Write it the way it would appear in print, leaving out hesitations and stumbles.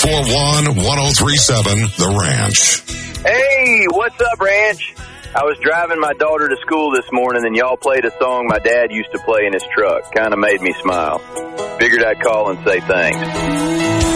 641-1037, The Ranch. Hey, what's up, Ranch? I was driving my daughter to school this morning, and y'all played a song my dad used to play in his truck. Kind of made me smile. Figured I'd call and say thanks.